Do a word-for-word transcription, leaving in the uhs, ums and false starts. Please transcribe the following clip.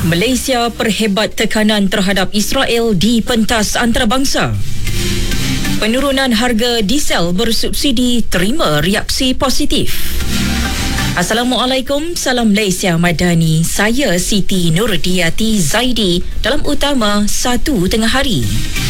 Malaysia perhebat tekanan terhadap Israel di pentas antarabangsa. Penurunan harga diesel bersubsidi terima reaksi positif. Assalamualaikum, salam Malaysia Madani. Saya Siti Nurdiati Zaidi dalam utama satu tengah hari.